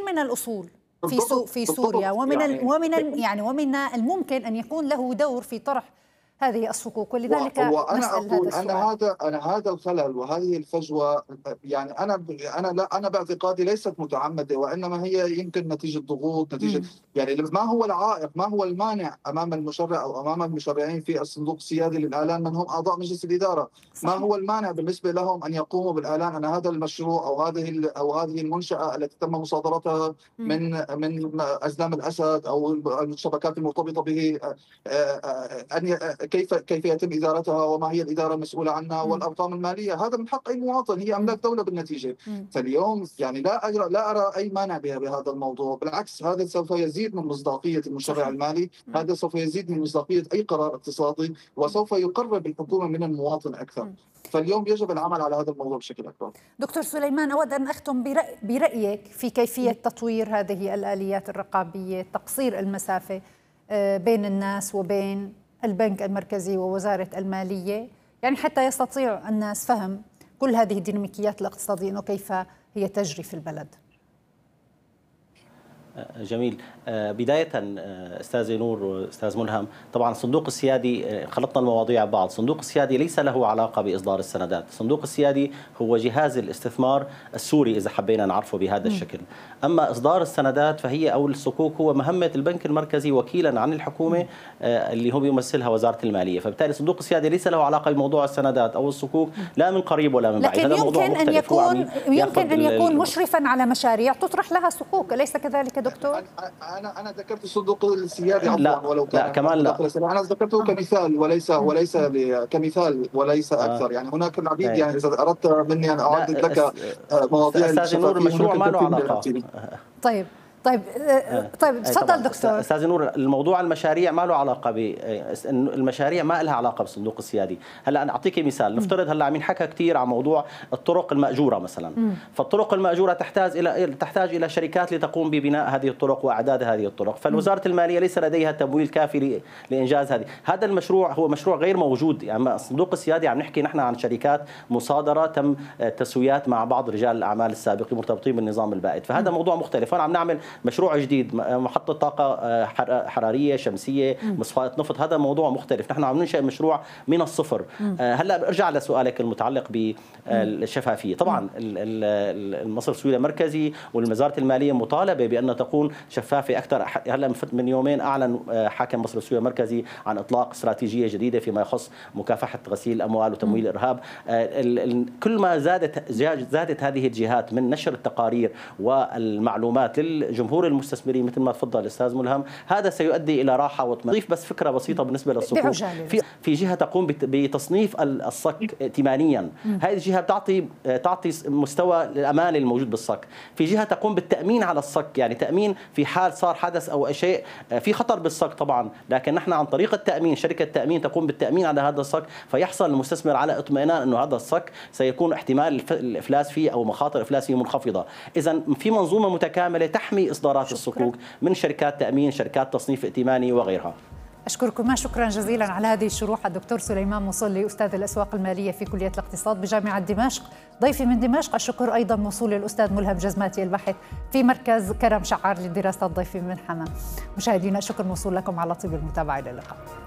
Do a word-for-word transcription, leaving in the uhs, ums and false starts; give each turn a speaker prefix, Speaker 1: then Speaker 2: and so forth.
Speaker 1: من الأصول في سو في سوريا، ومن يعني ومن يعني ومن الممكن أن يكون له دور في طرح هذه الصكوك، ولذلك
Speaker 2: وأنا
Speaker 1: نسأل
Speaker 2: أقول
Speaker 1: هذا
Speaker 2: أن
Speaker 1: السؤال.
Speaker 2: هذا أنا هذا الخلل وهذه الفجوة، يعني أنا أنا لا أنا باعتقادي ليست متعمدة، وإنما هي يمكن نتيجة ضغوط، نتيجة م. يعني ما هو العائق، ما هو المانع أمام المشرع أو أمام المشرعين في الصندوق السيادي للإعلان من هم أعضاء مجلس الإدارة؟ صحيح. ما هو المانع بالنسبة لهم أن يقوموا بالإعلان أن هذا المشروع أو هذه أو هذه المنشأة التي تم مصادرتها م. من من أزلام الأسد أو الشبكات المرتبطة به، أن كيف كيف يتم إدارتها وما هي الإدارة المسؤولة عنها والأرقام المالية. هذا من حق أي مواطن، هي أملاك دولة بالنتيجة. فاليوم يعني لا أرى لا أرى أي مانع بهذا الموضوع، بالعكس هذا سوف يزيد من مصداقية المشرع المالي، هذا سوف يزيد من مصداقية أي قرار اقتصادي، وسوف يقرب الحكومة من المواطن أكثر. فاليوم يجب العمل على هذا الموضوع بشكل أكبر.
Speaker 1: دكتور سليمان، أود أن أختم برأي برأيك في كيفية تطوير هذه الآليات الرقابية، تقصير المسافة بين الناس وبين البنك المركزي ووزارة المالية، يعني حتى يستطيع الناس فهم كل هذه الديناميكيات الاقتصادية وكيف هي تجري في البلد.
Speaker 3: جميل. بداية أستاذ نور وأستاذ ملهم، طبعا الصندوق السيادي خلطنا المواضيع ببعض. الصندوق السيادي ليس له علاقة بإصدار السندات، الصندوق السيادي هو جهاز الاستثمار السوري إذا حبينا نعرفه بهذا الشكل. أما إصدار السندات فهي أو الصكوك هو مهمة البنك المركزي وكيلا عن الحكومة اللي هو يمثلها وزارة المالية، فبالتالي الصندوق السيادي ليس له علاقة بموضوع السندات أو الصكوك لا من قريب ولا من بعيد.
Speaker 1: لكن يمكن أن يكون يمكن أن يكون مشرفا على مشاريع تطرح لها صكوك، أليس كذلك دكتور؟
Speaker 2: انا انا ذكرت الصندوق السيادي
Speaker 3: لا
Speaker 2: ولو كان
Speaker 3: لا كمان لا
Speaker 2: انا ذكرته كمثال وليس وليس كمثال وليس اكثر. يعني هناك العديد، يعني اذا اردت مني ان اعدد لك مواضيع
Speaker 3: استاذ نور المشروع ما له علاقه.
Speaker 1: طيب طيب طيب تفضل دكتور.
Speaker 3: استاذ نور، الموضوع المشاريع ما له علاقه ب المشاريع ما لها علاقه بالصندوق السيادي. هلا انا اعطيك مثال، نفترض هلا عم ينحكى كثير عن موضوع الطرق المأجوره مثلا، م. فالطرق المأجوره تحتاج الى تحتاج الى شركات لتقوم ببناء هذه الطرق واعداد هذه الطرق، فالوزاره الماليه ليس لديها تمويل كافي لانجاز هذه. هذا المشروع هو مشروع غير موجود. يعني الصندوق السيادي عم نحكي نحن عن شركات مصادره تم تسويات مع بعض رجال الاعمال السابقين مرتبطين بالنظام البائد، فهذا م. موضوع مختلف. هون عم نعمل مشروع جديد، محطة طاقة حرارية شمسية، مصفاة نفط، هذا موضوع مختلف. نحن عم ننشئ مشروع من الصفر. هلا برجع لسؤالك المتعلق بالشفافية. طبعا المصرف السوري المركزي والوزارة المالية مطالبة بأن تكون شفافة أكثر. هلا من يومين أعلن حاكم مصرف السوري المركزي عن إطلاق استراتيجية جديدة فيما يخص مكافحة غسيل الأموال وتمويل الإرهاب. كل ما زادت زادت هذه الجهات من نشر التقارير والمعلومات للجمهور المستثمرين مثل ما تفضل الاستاذ ملهم، هذا سيؤدي الى راحه واطمئنان. اضيف بس فكره بسيطه بالنسبه للصكوك. في في جهه تقوم بتصنيف الصك ائتمانيا، هذه الجهه بتعطي تعطي مستوى الامان الموجود بالصك. في جهه تقوم بالتامين على الصك، يعني تامين في حال صار حدث او شيء في خطر بالصك طبعا، لكن نحن عن طريق التامين شركه تامين تقوم بالتامين على هذا الصك، فيحصل المستثمر على اطمئنان انه هذا الصك سيكون احتمال الافلاس فيه او مخاطر الافلاس فيه منخفضه. اذا في منظومه متكامله تحمي إصدارات الصكوك من شركات تأمين، شركات تصنيف ائتماني وغيرها.
Speaker 1: أشكركم شكرا جزيلا على هذه الشروح الدكتور سليمان مصلي، أستاذ الأسواق المالية في كلية الاقتصاد بجامعة دمشق. ضيفي من دمشق الشكر أيضا موصول للأستاذ ملهم جزماتي الباحث في مركز كرم شعار للدراسات، ضيفي من حما. مشاهدينا الشكر موصول لكم على طيب المتابعة، إلى اللقاء.